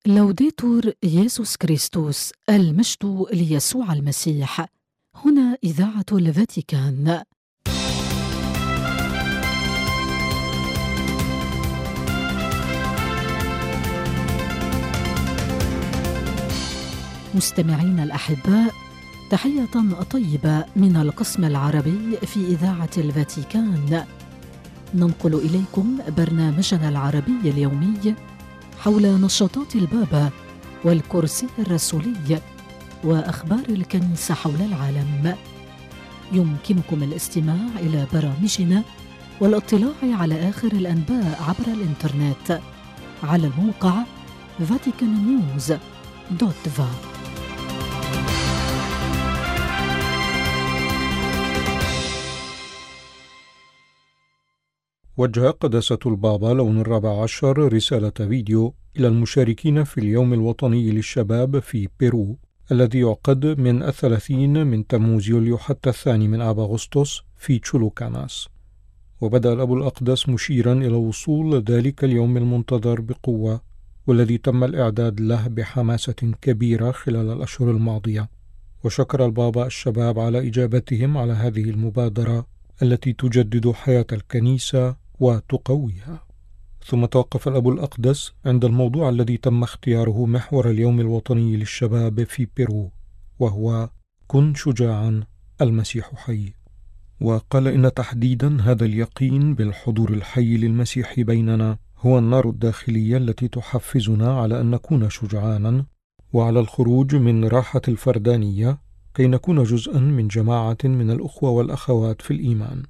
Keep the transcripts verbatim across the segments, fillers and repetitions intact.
لوديتور يسوع كريستوس، المجد ليسوع المسيح. هنا إذاعة الفاتيكان. مستمعين الأحباء، تحية طيبة من القسم العربي في إذاعة الفاتيكان. ننقل إليكم برنامجنا العربي اليومي حول نشاطات البابا والكرسي الرسولي وأخبار الكنيسة حول العالم. يمكنكم الاستماع إلى برامجنا والاطلاع على آخر الأنباء عبر الإنترنت على الموقع فاتيكان نيوز دوت فا. وجه قداسة البابا لون الرابع عشر رسالة فيديو إلى المشاركين في اليوم الوطني للشباب في بيرو الذي يعقد من الثلاثين من تموز يوليو حتى الثاني من آب أغسطس في تشولوكاناس. وبدأ الأب الأقدس مشيرا إلى وصول ذلك اليوم المنتظر بقوة، والذي تم الإعداد له بحماسة كبيرة خلال الأشهر الماضية. وشكر البابا الشباب على إجابتهم على هذه المبادرة التي تجدد حياة الكنيسة وتقويها. ثم توقف الأب الأقدس عند الموضوع الذي تم اختياره محور اليوم الوطني للشباب في بيرو، وهو كن شجاعا المسيح حي. وقال إن تحديدا هذا اليقين بالحضور الحي للمسيح بيننا هو النار الداخلية التي تحفزنا على أن نكون شجعانا وعلى الخروج من راحة الفردانية كي نكون جزءا من جماعة من الأخوة والأخوات في الإيمان،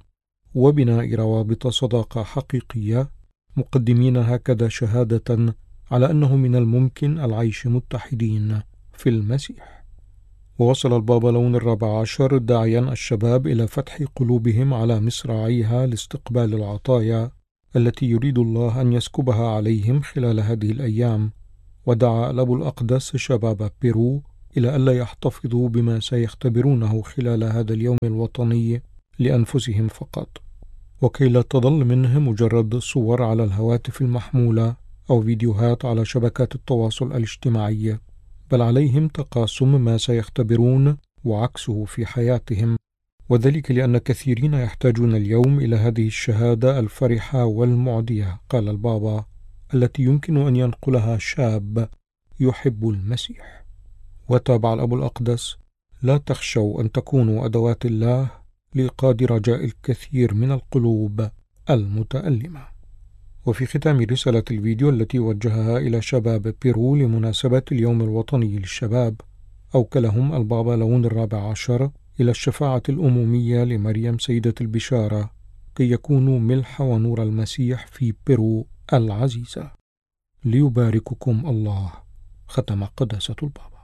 وبناء روابط صداقة حقيقية، مقدمين هكذا شهادة على أنه من الممكن العيش متحدين في المسيح. ووصل البابا لون الرابع عشر داعيا الشباب إلى فتح قلوبهم على مصراعيها لاستقبال العطايا التي يريد الله أن يسكبها عليهم خلال هذه الأيام. ودعا الأب الأقدس شباب بيرو إلى ألا يحتفظوا بما سيختبرونه خلال هذا اليوم الوطني لأنفسهم فقط، وكي لا تظل منه مجرد صور على الهواتف المحمولة أو فيديوهات على شبكات التواصل الاجتماعي، بل عليهم تقاسم ما سيختبرون وعكسه في حياتهم. وذلك لأن كثيرين يحتاجون اليوم إلى هذه الشهادة الفرحة والمعدية، قال البابا، التي يمكن أن ينقلها شاب يحب المسيح. وتابع الأب الأقدس: لا تخشوا أن تكونوا أدوات الله لإيقاد رجاء الكثير من القلوب المتألمة. وفي ختام رسالة الفيديو التي وجهها إلى شباب بيرو لمناسبة اليوم الوطني للشباب، أوكلهم البابا لون الرابع عشر إلى الشفاعة الأمومية لمريم سيدة البشارة كي يكونوا ملح ونور المسيح في بيرو العزيزة. ليبارككم الله. ختم قداسة البابا.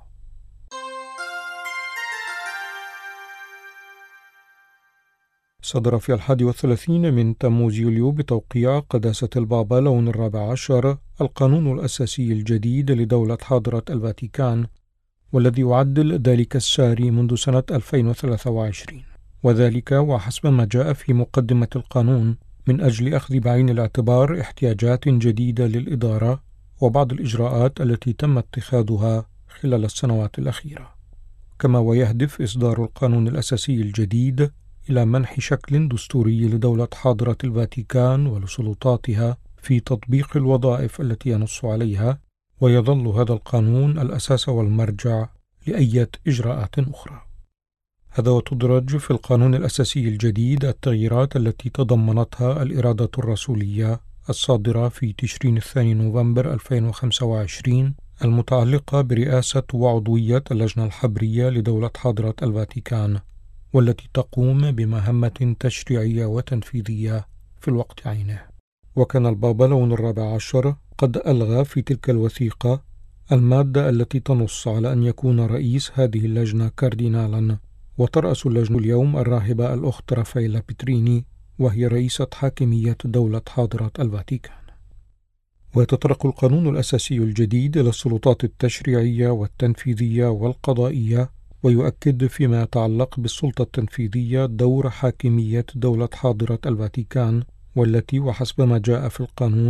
صدر في الحادي والثلاثين من تموز يوليو بتوقيع قداسة البابا لون الرابع عشر القانون الأساسي الجديد لدولة حاضرة الفاتيكان، والذي يعدل ذلك الساري منذ سنة ألفين وثلاثة وعشرين، وذلك وحسب ما جاء في مقدمة القانون من أجل أخذ بعين الاعتبار احتياجات جديدة للإدارة وبعض الإجراءات التي تم اتخاذها خلال السنوات الأخيرة. كما ويهدف إصدار القانون الأساسي الجديد إلى منح شكل دستوري لدولة حاضرة الفاتيكان ولسلطاتها في تطبيق الوظائف التي ينص عليها، ويظل هذا القانون الأساس والمرجع لأي إجراءات أخرى. هذا وتدرج في القانون الأساسي الجديد التغييرات التي تضمنتها الإرادة الرسولية الصادرة في تشرين الثاني نوفمبر ألفين وخمسة وعشرين المتعلقة برئاسة وعضوية اللجنة الحبرية لدولة حاضرة الفاتيكان، والتي تقوم بمهمة تشريعية وتنفيذية في الوقت عينه. وكان البابا لون الرابع عشر قد ألغى في تلك الوثيقة المادة التي تنص على أن يكون رئيس هذه اللجنة كاردينالا، وترأس اللجنة اليوم الراهبة الأخت رافائيلا بيتريني، وهي رئيسة حاكمية دولة حاضرة الفاتيكان. ويتطرق القانون الأساسي الجديد إلى السلطات التشريعية والتنفيذية والقضائية، ويؤكد فيما يتعلق بالسلطة التنفيذية دور حاكمية دولة حاضرة الفاتيكان، والتي وحسب ما جاء في القانون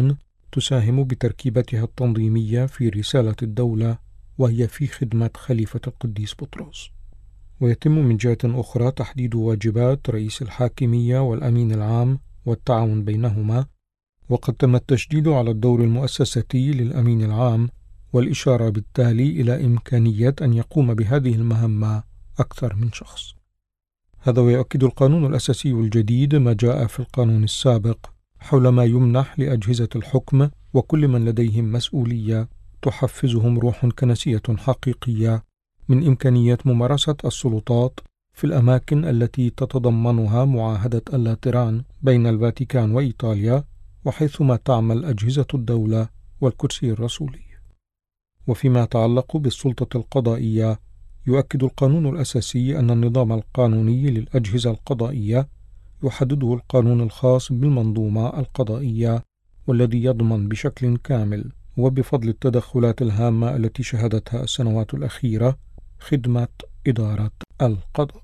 تساهم بتركيبتها التنظيمية في رسالة الدولة، وهي في خدمة خليفة القديس بطرس. ويتم من جهة أخرى تحديد واجبات رئيس الحاكمية والأمين العام والتعاون بينهما، وقد تم التشديد على الدور المؤسساتي للأمين العام، والإشارة بالتالي إلى إمكانية أن يقوم بهذه المهمة أكثر من شخص. هذا ويؤكد القانون الأساسي الجديد ما جاء في القانون السابق حول ما يمنح لأجهزة الحكم وكل من لديهم مسؤولية تحفزهم روح كنسية حقيقية من إمكانية ممارسة السلطات في الأماكن التي تتضمنها معاهدة اللاتران بين الفاتيكان وإيطاليا، وحيثما تعمل أجهزة الدولة والكرسي الرسولي. وفيما يتعلق بالسلطة القضائية، يؤكد القانون الأساسي أن النظام القانوني للأجهزة القضائية يحدده القانون الخاص بالمنظومة القضائية، والذي يضمن بشكل كامل وبفضل التدخلات الهامة التي شهدتها السنوات الأخيرة خدمة إدارة القضاء.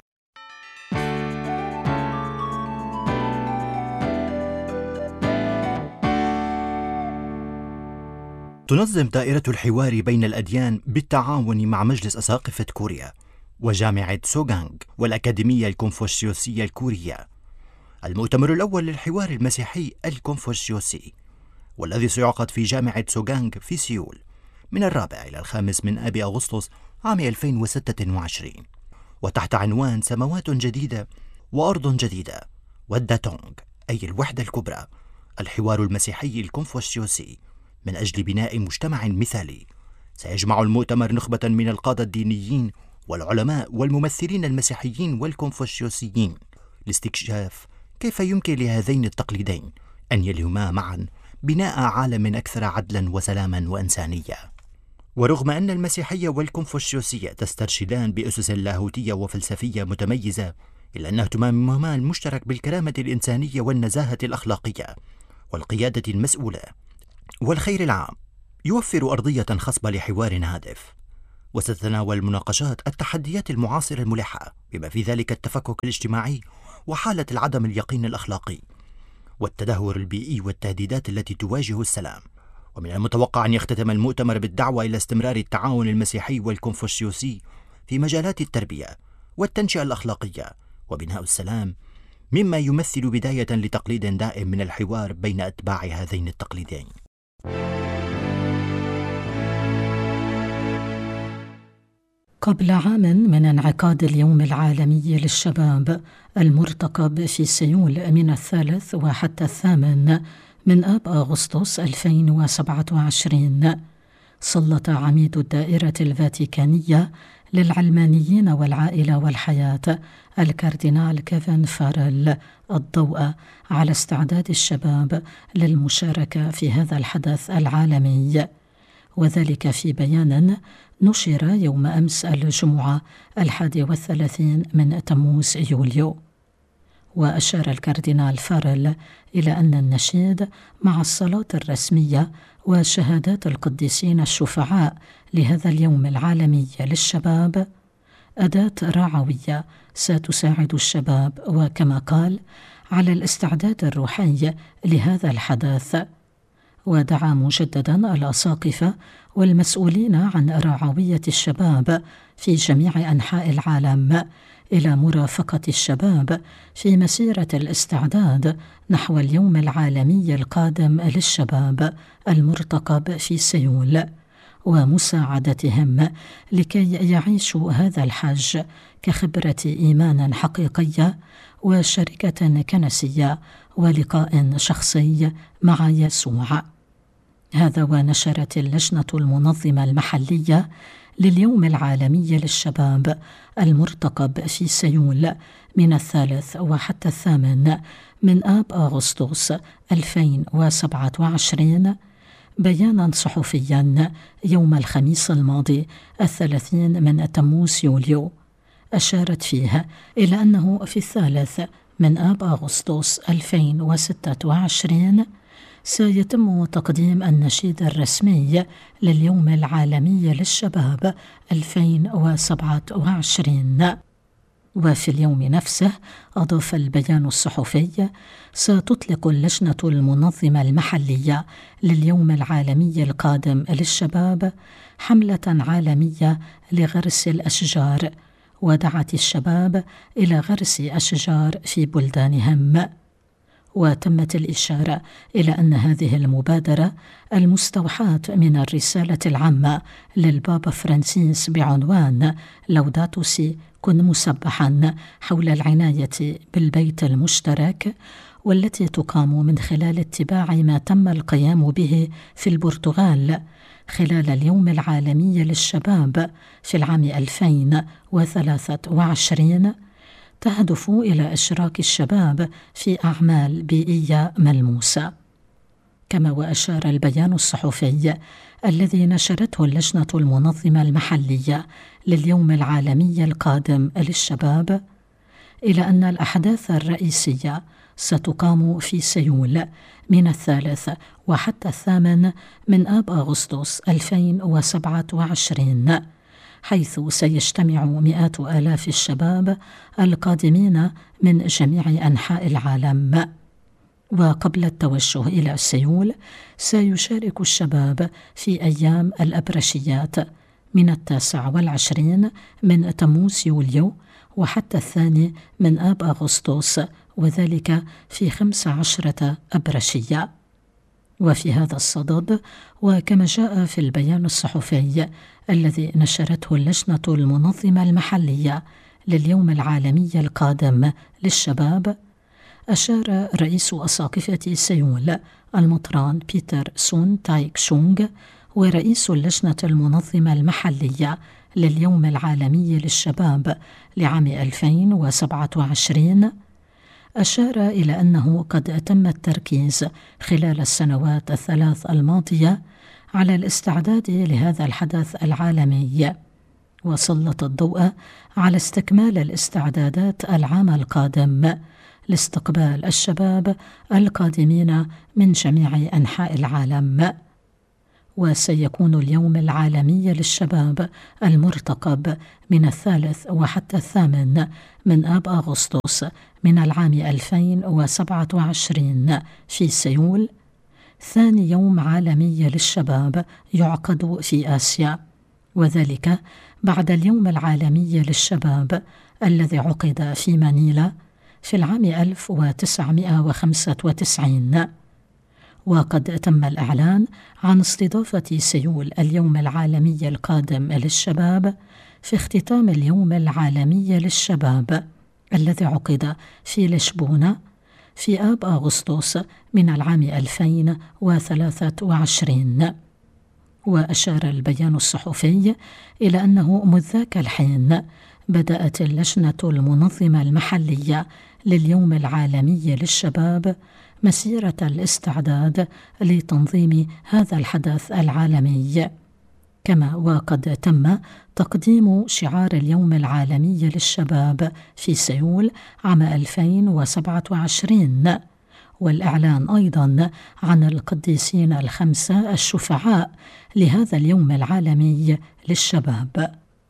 تنظم دائرة الحوار بين الأديان بالتعاون مع مجلس أساقفة كوريا وجامعة سوغانغ والأكاديمية الكونفوشيوسية الكورية المؤتمر الأول للحوار المسيحي الكونفوشيوسي، والذي سيعقد في جامعة سوغانغ في سيول من الرابع إلى الخامس من آب أغسطس عام ألفين وستة وعشرين، وتحت عنوان سماوات جديدة وأرض جديدة والداتونغ، أي الوحدة الكبرى، الحوار المسيحي الكونفوشيوسي من أجل بناء مجتمع مثالي. سيجمع المؤتمر نخبة من القادة الدينيين والعلماء والممثلين المسيحيين والكونفوشيوسيين لاستكشاف كيف يمكن لهذين التقليدين أن يلهما معا بناء عالم أكثر عدلا وسلاما وإنسانية. ورغم أن المسيحية والكونفوشيوسية تسترشدان بأسس لاهوتية وفلسفية متميزة، إلا أن اهتمامهما المشترك بالكرامة الإنسانية والنزاهة الأخلاقية والقيادة المسؤولة والخير العام يوفر أرضية خصبة لحوار هادف. وستتناول المناقشات التحديات المعاصرة الملحة، بما في ذلك التفكك الاجتماعي وحالة العدم اليقين الأخلاقي والتدهور البيئي والتهديدات التي تواجه السلام. ومن المتوقع أن يختتم المؤتمر بالدعوة إلى استمرار التعاون المسيحي والكونفوشيوسي في مجالات التربية والتنشئة الأخلاقية وبناء السلام، مما يمثل بداية لتقليد دائم من الحوار بين أتباع هذين التقليدين. قبل عام من انعقاد اليوم العالمي للشباب المرتقب في سيول من الثالث وحتى الثامن من آب أغسطس ألفين وسبعة وعشرين، سلط عميد الدائرة الفاتيكانية للعلمانيين والعائلة والحياة الكاردينال كيفن فارل الضوء على استعداد الشباب للمشاركة في هذا الحدث العالمي، وذلك في بيان نشر يوم أمس الجمعة الحادي والثلاثين من تموز يوليو. وأشار الكاردينال فارل إلى أن النشيد مع الصلاة الرسمية وشهادات القديسين الشفعاء لهذا اليوم العالمي للشباب أداة رعوية ستساعد الشباب، وكما قال على الاستعداد الروحي لهذا الحدث. ودعا مجددا الأساقفة والمسؤولين عن رعوية الشباب في جميع أنحاء العالم إلى مرافقة الشباب في مسيرة الاستعداد نحو اليوم العالمي القادم للشباب المرتقب في سيول، ومساعدتهم لكي يعيشوا هذا الحج كخبرة إيمان حقيقية وشركة كنسية ولقاء شخصي مع يسوع. هذا ونشرت اللجنة المنظمة المحلية لليوم العالمي للشباب المرتقب في سيول من الثالث وحتى الثامن من آب أغسطس ألفين وسبعة وعشرين بيانا صحفيا يوم الخميس الماضي الثلاثين من تموز يوليو، أشارت فيه إلى أنه في الثالث من آب أغسطس ألفين وستة وعشرين سيتم تقديم النشيد الرسمي لليوم العالمي للشباب ألفين وسبعة وعشرين. وفي اليوم نفسه أضاف البيان الصحفي: ستطلق اللجنة المنظمة المحلية لليوم العالمي القادم للشباب حملة عالمية لغرس الأشجار، ودعت الشباب إلى غرس أشجار في بلدانهم. وتمت الإشارة إلى أن هذه المبادرة المستوحاة من الرسالة العامة للبابا فرانسيس بعنوان لوداتو سي كن مسبحا حول العناية بالبيت المشترك، والتي تقام من خلال اتباع ما تم القيام به في البرتغال خلال اليوم العالمي للشباب في العام ألفين وثلاثة وعشرين، تهدف إلى إشراك الشباب في أعمال بيئية ملموسة. كما وأشار البيان الصحفي الذي نشرته اللجنة المنظمة المحلية لليوم العالمي القادم للشباب إلى أن الأحداث الرئيسية ستقام في سيول من الثالث وحتى الثامن من آب أغسطس ألفين وسبعة وعشرين، حيث سيجتمع مئات آلاف الشباب القادمين من جميع أنحاء العالم. وقبل التوجه إلى سيول سيشارك الشباب في أيام الأبرشيات من التاسع والعشرين من تموز يوليو وحتى الثاني من آب أغسطس، وذلك في خمس عشرة أبرشية. وفي هذا الصدد، وكما جاء في البيان الصحفي الذي نشرته اللجنة المنظمة المحلية لليوم العالمي القادم للشباب، أشار رئيس أساقفة سيول المطران بيتر سون تايك شونغ ورئيس اللجنة المنظمة المحلية لليوم العالمي للشباب لعام ألفين وسبعة وعشرين، أشار إلى أنه قد تم التركيز خلال السنوات الثلاث الماضية على الاستعداد لهذا الحدث العالمي، وسلط الضوء على استكمال الاستعدادات العام القادم لاستقبال الشباب القادمين من جميع أنحاء العالم. وسيكون اليوم العالمي للشباب المرتقب من الثالث وحتى الثامن من آب أغسطس من العام ألفين وسبعة وعشرين في سيول ثاني يوم عالمي للشباب يعقد في آسيا، وذلك بعد اليوم العالمي للشباب الذي عقد في مانيلا في العام ألف وتسعمائة وخمسة وتسعين. وقد تم الإعلان عن استضافة سيول اليوم العالمي القادم للشباب في اختتام اليوم العالمي للشباب الذي عقد في لشبونة في آب أغسطس من العام ألفين وثلاثة وعشرين. وأشار البيان الصحفي إلى أنه منذ ذاك الحين بدأت اللجنة المنظمة المحلية لليوم العالمي للشباب مسيرة الاستعداد لتنظيم هذا الحدث العالمي. كما وقد تم تقديم شعار اليوم العالمي للشباب في سيول عام ألفين وسبعة وعشرين، والإعلان أيضا عن القديسين الخمسة الشفعاء لهذا اليوم العالمي للشباب.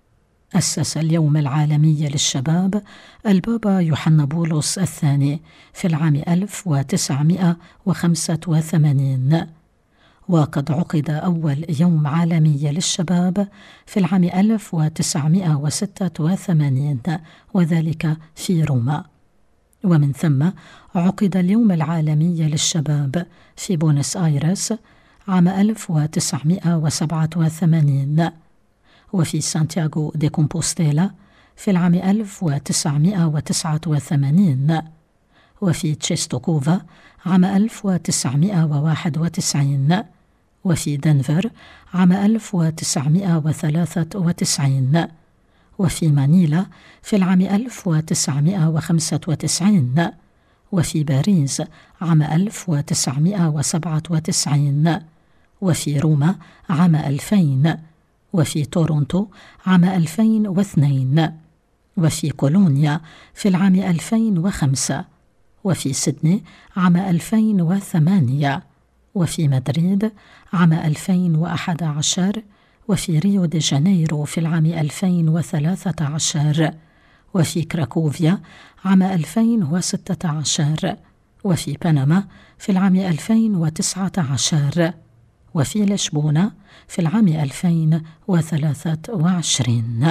أسس اليوم العالمي للشباب البابا يوحنا بولس الثاني في العام ألف وتسعمائة وخمسة وثمانين، وقد عقد أول يوم عالمي للشباب في العام ألف وتسعمائة وستة وثمانين، وذلك في روما. ومن ثم عقد اليوم العالمي للشباب في بونس آيرس عام ألف وتسعمائة وسبعة وثمانين، وفي سانتياغو دي كومبوستيلا في العام ألف وتسعمائة وتسعة وثمانين، وفي تشيستوكوفا عام ألف وتسعمائة وواحد وتسعين، وفي دنفر عام ألف وتسعمائة وثلاثة وتسعين، وفي مانيلا في العام ألف وتسعمائة وخمسة وتسعين، وفي باريس عام ألف وتسعمائة وسبعة وتسعين، وفي روما عام ألفين، وفي تورونتو عام ألفين واثنين، وفي كولونيا في العام ألفين وخمسة، وفي سيدني عام ألفين وثمانية، وفي مدريد عام ألفين وأحد عشر، وفي ريو دي جانيرو في العام ألفين وثلاثة عشر، وفي كراكوفيا عام ألفين وستة عشر، وفي بنما في العام ألفين وتسعة عشر، وفي لشبونة في العام ألفين وثلاثة وعشرين.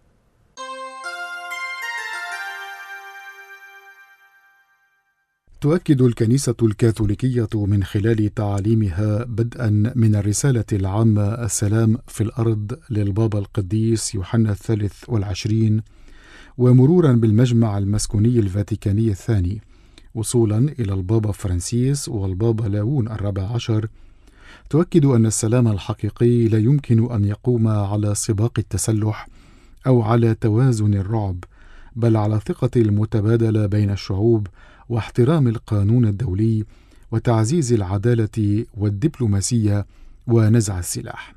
تؤكد الكنيسة الكاثوليكية من خلال تعاليمها بدءا من الرسالة العامة السلام في الأرض للبابا القديس يوحنا الثالث والعشرين، ومرورا بالمجمع المسكوني الفاتيكاني الثاني، وصولا إلى البابا فرانسيس والبابا لاون الرابع عشر، تؤكد أن السلام الحقيقي لا يمكن أن يقوم على سباق التسلح أو على توازن الرعب، بل على الثقة المتبادلة بين الشعوب واحترام القانون الدولي وتعزيز العدالة والدبلوماسية ونزع السلاح.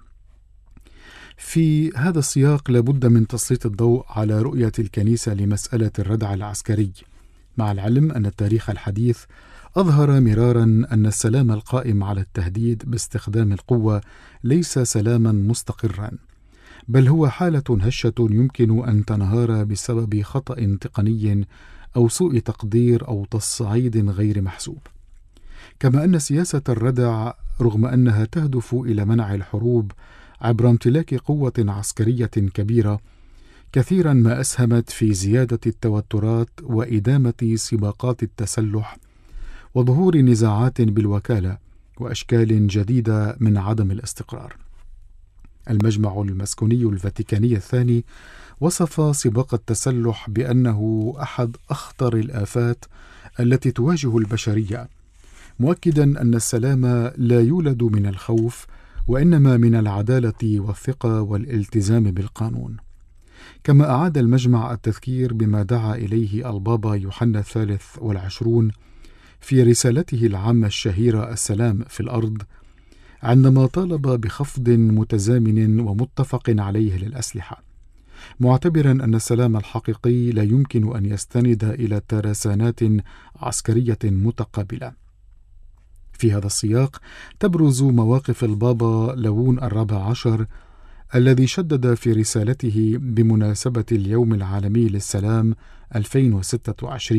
في هذا السياق لابد من تسليط الضوء على رؤية الكنيسة لمسألة الردع العسكري، مع العلم أن التاريخ الحديث أظهر مرارا أن السلام القائم على التهديد باستخدام القوة ليس سلاما مستقرا، بل هو حالة هشة يمكن أن تنهار بسبب خطأ تقني أو سوء تقدير أو تصعيد غير محسوب. كما أن سياسة الردع رغم أنها تهدف إلى منع الحروب عبر امتلاك قوة عسكرية كبيرة، كثيرا ما أسهمت في زيادة التوترات وإدامة سباقات التسلح وظهور نزاعات بالوكالة وأشكال جديدة من عدم الاستقرار. المجمع المسكوني الفاتيكاني الثاني وصف سباق التسلح بأنه أحد أخطر الآفات التي تواجه البشرية، مؤكدا أن السلام لا يولد من الخوف وإنما من العدالة والثقة والالتزام بالقانون. كما أعاد المجمع التذكير بما دعا إليه البابا يوحنا الثالث والعشرون في رسالته العامة الشهيرة السلام في الأرض، عندما طالب بخفض متزامن ومتفق عليه للأسلحة، معتبرا أن السلام الحقيقي لا يمكن أن يستند إلى ترسانات عسكرية متقابلة. في هذا السياق تبرز مواقف البابا لاون الرابع عشر الذي شدد في رسالته بمناسبة اليوم العالمي للسلام ألفين وستة وعشرين